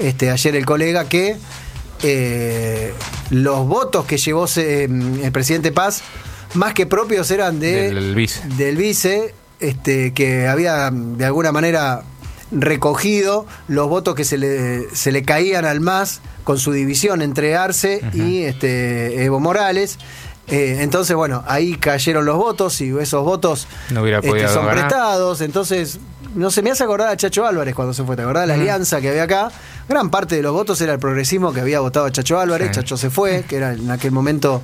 ayer el colega, que los votos que llevó el presidente Paz, más que propios, eran del vice, que había de alguna manera recogido los votos que se le caían al MAS con su división entre Arce y Evo Morales. Entonces, bueno, ahí cayeron los votos y esos votos no hubiera podido son ganar. Prestados. Entonces, no se me hace acordar a Chacho Álvarez cuando se fue. ¿Te acordás de la alianza que había acá? Gran parte de los votos era el progresismo que había votado a Chacho Álvarez. Sí. Chacho se fue, que era en aquel momento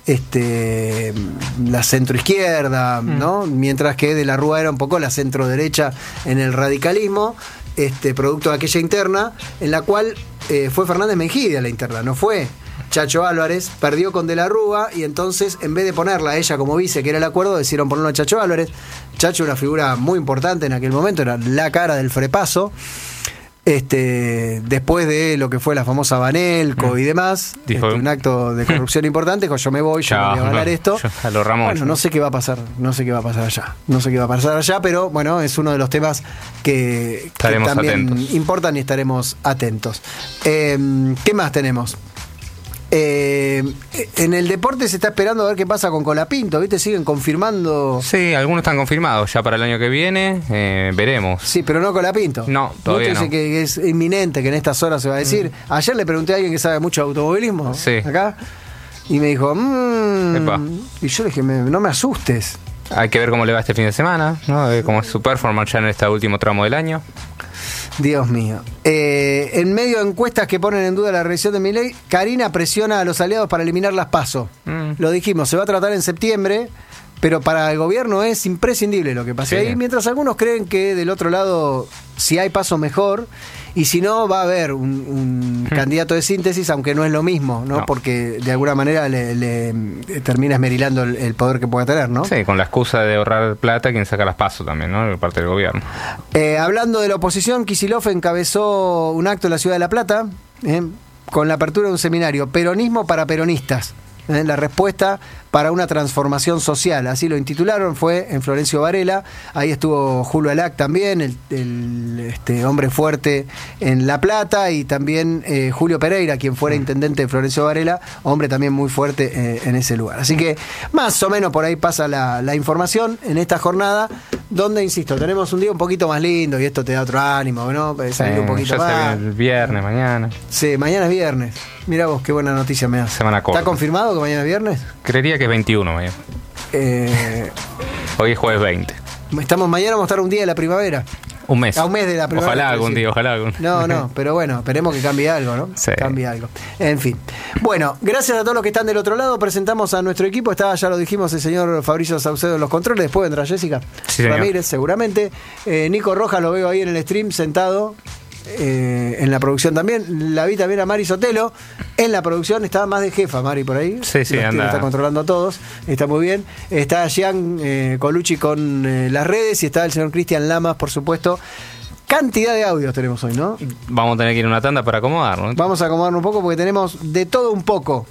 la centroizquierda, ¿no? Mientras que De la Rúa era un poco la centroderecha en el radicalismo, producto de aquella interna, en la cual fue Fernández Mengidia la interna, no fue Chacho Álvarez. Perdió con De la Rúa y entonces, en vez de ponerla a ella como vice, que era el acuerdo, decidieron ponerlo a Chacho Álvarez. Chacho, una figura muy importante en aquel momento, era la cara del Frepaso. Después de lo que fue la famosa Banelco y demás, dijo, un acto de corrupción importante, dijo: yo me voy, yo no voy a avalar esto. A los Ramón. Bueno, no sé qué va a pasar allá, pero bueno, es uno de los temas que también atentos. Importan y estaremos atentos. ¿Qué más tenemos? En el deporte se está esperando a ver qué pasa con Colapinto, ¿viste? Siguen confirmando. Sí, algunos están confirmados ya para el año que viene, veremos. Sí, pero no Colapinto. No, todavía no. Que es inminente, que en estas horas se va a decir. Ayer le pregunté a alguien que sabe mucho de automovilismo, acá, y me dijo, y yo le dije, no me asustes. Hay que ver cómo le va este fin de semana, ¿no? Cómo es su performance ya en este último tramo del año. Dios mío. En medio de encuestas que ponen en duda la reelección de Milei, Karina presiona a los aliados para eliminar las PASO. Lo dijimos, se va a tratar en septiembre, pero para el gobierno es imprescindible lo que pase ahí, mientras algunos creen que del otro lado, si hay PASO mejor, y si no, va a haber un candidato de síntesis, aunque no es lo mismo, ¿no? Porque de alguna manera le termina esmerilando el poder que pueda tener, ¿no? Sí, con la excusa de ahorrar plata, quien saca las PASO también, ¿no? De parte del gobierno. Hablando de la oposición, Kicillof encabezó un acto en la Ciudad de La Plata, con la apertura de un seminario, Peronismo para Peronistas. La respuesta para una transformación social, así lo intitularon, fue en Florencio Varela. Ahí estuvo Julio Alac también, el hombre fuerte en La Plata, y también Julio Pereira, quien fuera intendente de Florencio Varela, hombre también muy fuerte en ese lugar. Así que más o menos por ahí pasa la información en esta jornada, donde, insisto, tenemos un día un poquito más lindo y esto te da otro ánimo, ¿no? Salir un poquito más. Ya se viene el viernes, mañana. Sí, mañana es viernes. Mirá vos, qué buena noticia me das. Semana corta. ¿Está confirmado que mañana es viernes? Creería que es 21 mañana. Hoy es jueves 20. Mañana vamos a estar un día de la primavera. Un mes. A un mes de la primavera. Ojalá algún día, ojalá algún. No, pero bueno, esperemos que cambie algo, ¿no? Sí. Cambie algo. En fin. Bueno, gracias a todos los que están del otro lado. Presentamos a nuestro equipo. Está, ya lo dijimos, el señor Fabricio Saucedo en los controles. Después vendrá Jessica Ramírez, seguramente. Nico Rojas lo veo ahí en el stream, sentado. En la producción también. La vi también a Mari Sotelo en la producción. Estaba más de jefa Mari por ahí. Sí, anda. Está controlando a todos. Está muy bien. Está Gian Colucci con las redes, y está el señor Cristian Lamas, por supuesto. Cantidad de audios tenemos hoy, ¿no? Vamos a tener que ir a una tanda para acomodarnos. Vamos a acomodarnos un poco porque tenemos de todo un poco,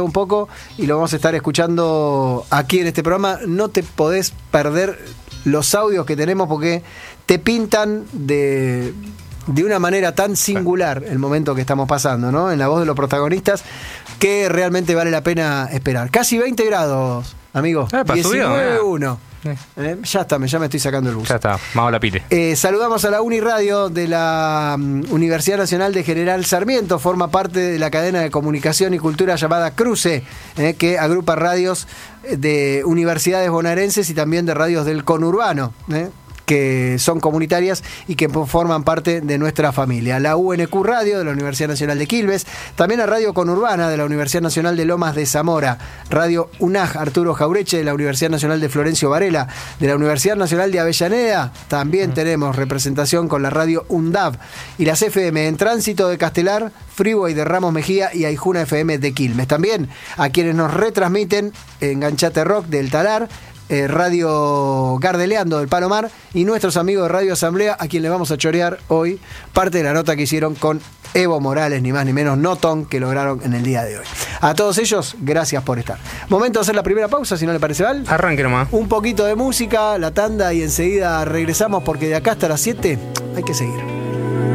y lo vamos a estar escuchando aquí en este programa. No te podés perder los audios que tenemos, porque te pintan de una manera tan singular el momento que estamos pasando, ¿no? En la voz de los protagonistas, que realmente vale la pena esperar. Casi 20 grados, amigo. 19.1. Ya está, ya me estoy sacando el bus. Ya está, vamos a la pile. Saludamos a la Uniradio de la Universidad Nacional de General Sarmiento. Forma parte de la cadena de comunicación y cultura llamada Cruce, que agrupa radios de universidades bonaerenses y también de radios del conurbano, que son comunitarias y que forman parte de nuestra familia. La UNQ Radio de la Universidad Nacional de Quilmes, también la Radio Conurbana de la Universidad Nacional de Lomas de Zamora, Radio UNAG Arturo Jaureche de la Universidad Nacional de Florencio Varela, de la Universidad Nacional de Avellaneda, también tenemos representación con la Radio UNDAV, y las FM en Tránsito de Castelar, Freeway de Ramos Mejía y Aijuna FM de Quilmes. También a quienes nos retransmiten Enganchate Rock del Talar, Radio Gardeleando del Palomar, y nuestros amigos de Radio Asamblea, a quien le vamos a chorear hoy parte de la nota que hicieron con Evo Morales, ni más ni menos, notón que lograron en el día de hoy. A todos ellos, gracias por estar. Momento de hacer la primera pausa, si no le parece, Val. Arranque nomás. Un poquito de música, la tanda, y enseguida regresamos, porque de acá hasta las 7 hay que seguir.